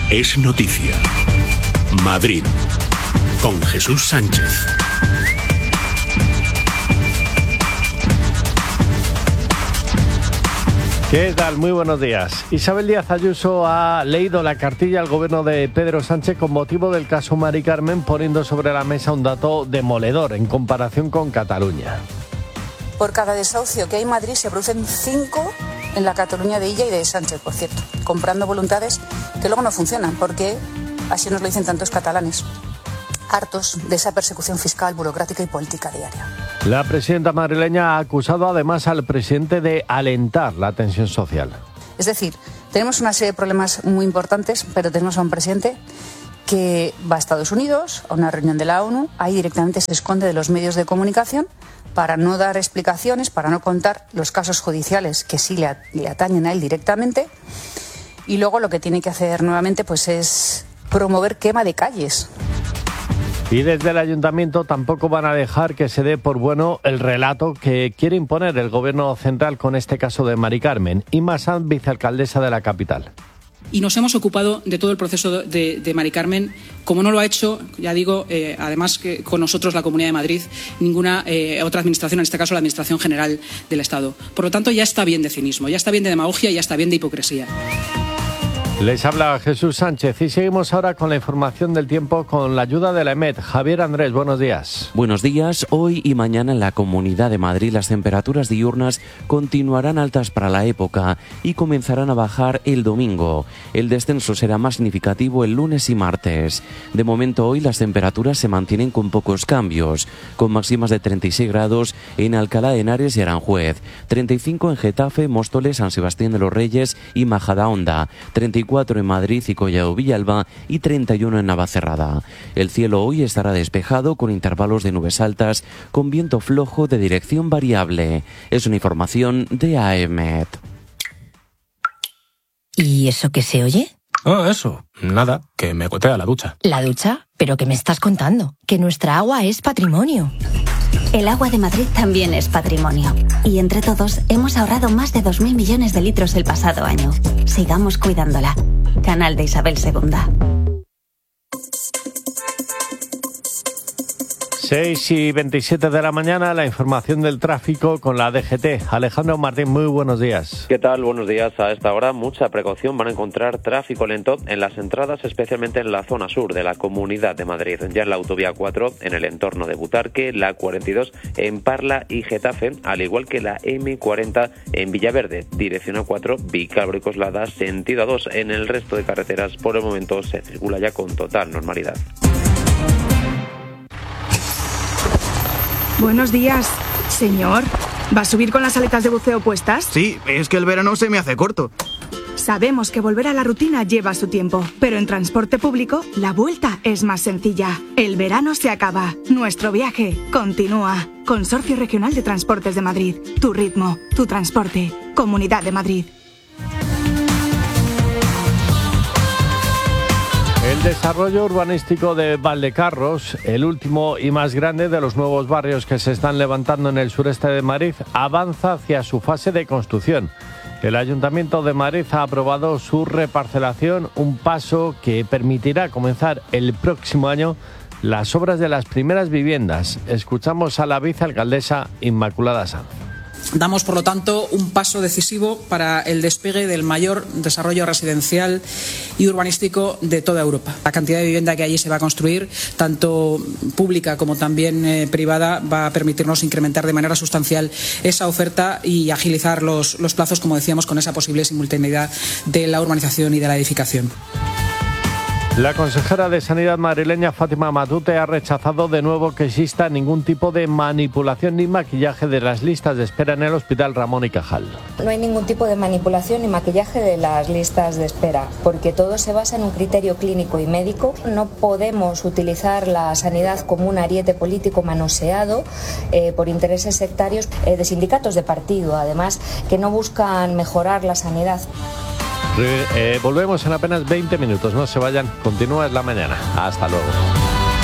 Es noticia. Madrid, con Jesús Sánchez. ¿Qué tal? Muy buenos días. Isabel Díaz Ayuso ha leído la cartilla al gobierno de Pedro Sánchez con motivo del caso Mari Carmen, poniendo sobre la mesa un dato demoledor en comparación con Cataluña. Por cada desahucio que hay en Madrid se producen 5 en la Cataluña de Illa y de Sánchez, por cierto, comprando voluntades que luego no funcionan, porque así nos lo dicen tantos catalanes, hartos de esa persecución fiscal, burocrática y política diaria. La presidenta madrileña ha acusado además al presidente de alentar la tensión social. Es decir, tenemos una serie de problemas muy importantes, pero tenemos a un presidente que va a Estados Unidos, a una reunión de la ONU, ahí directamente se esconde de los medios de comunicación para no dar explicaciones, para no contar los casos judiciales que sí le atañen a él directamente, y luego lo que tiene que hacer nuevamente pues es promover quema de calles. Y desde el ayuntamiento tampoco van a dejar que se dé por bueno el relato que quiere imponer el gobierno central con este caso de Mari Carmen. Inma Sanz, vicealcaldesa de la capital. Y nos hemos ocupado de todo el proceso de Mari Carmen, como no lo ha hecho, ya digo, además que con nosotros la Comunidad de Madrid, ninguna otra administración, en este caso la Administración General del Estado. Por lo tanto, ya está bien de cinismo, ya está bien de demagogia y ya está bien de hipocresía. Les habla Jesús Sánchez y seguimos ahora con la información del tiempo con la ayuda de la EMET. Javier Andrés, buenos días. Buenos días. Hoy y mañana en la Comunidad de Madrid las temperaturas diurnas continuarán altas para la época y comenzarán a bajar el domingo. El descenso será más significativo el lunes y martes. De momento hoy las temperaturas se mantienen con pocos cambios, con máximas de 36 grados en Alcalá de Henares y Aranjuez, 35 en Getafe, Móstoles, San Sebastián de los Reyes y Majadahonda, 34 en Madrid y Collado Villalba y 31 en Navacerrada. El cielo hoy estará despejado con intervalos de nubes altas con viento flojo de dirección variable. Es una información de AEMET. ¿Y eso qué se oye? Eso. Nada, que me gotea la ducha. ¿La ducha? ¿Pero qué me estás contando? Que nuestra agua es patrimonio. El agua de Madrid también es patrimonio. Y entre todos hemos ahorrado más de 2.000 millones de litros el pasado año. Sigamos cuidándola. Canal de Isabel II. 6:27 de la mañana, la información del tráfico con la DGT. Alejandro Martín, muy buenos días. ¿Qué tal? Buenos días. A esta hora mucha precaución, van a encontrar tráfico lento en las entradas, especialmente en la zona sur de la Comunidad de Madrid. Ya en la autovía 4, en el entorno de Butarque, la 42 en Parla y Getafe, al igual que la M40 en Villaverde, dirección A4, Vicálvaro y Coslada, sentido A2. En el resto de carreteras, por el momento, se circula ya con total normalidad. Buenos días, señor. ¿Va a subir con las aletas de buceo puestas? Sí, es que el verano se me hace corto. Sabemos que volver a la rutina lleva su tiempo, pero en transporte público la vuelta es más sencilla. El verano se acaba, nuestro viaje continúa. Consorcio Regional de Transportes de Madrid. Tu ritmo, tu transporte. Comunidad de Madrid. El desarrollo urbanístico de Valdecarros, el último y más grande de los nuevos barrios que se están levantando en el sureste de Madrid, avanza hacia su fase de construcción. El Ayuntamiento de Madrid ha aprobado su reparcelación, un paso que permitirá comenzar el próximo año las obras de las primeras viviendas. Escuchamos a la vicealcaldesa Inmaculada Sanz. Damos, por lo tanto, un paso decisivo para el despegue del mayor desarrollo residencial y urbanístico de toda Europa. La cantidad de vivienda que allí se va a construir, tanto pública como también privada, va a permitirnos incrementar de manera sustancial esa oferta y agilizar los plazos, como decíamos, con esa posible simultaneidad de la urbanización y de la edificación. La consejera de Sanidad madrileña, Fátima Matute, ha rechazado de nuevo que exista ningún tipo de manipulación ni maquillaje de las listas de espera en el Hospital Ramón y Cajal. No hay ningún tipo de manipulación ni maquillaje de las listas de espera, porque todo se basa en un criterio clínico y médico. No podemos utilizar la sanidad como un ariete político manoseado por intereses sectarios de sindicatos de partido, además, que no buscan mejorar la sanidad. Volvemos en apenas 20 minutos, no se vayan, continúa en la mañana. Hasta luego.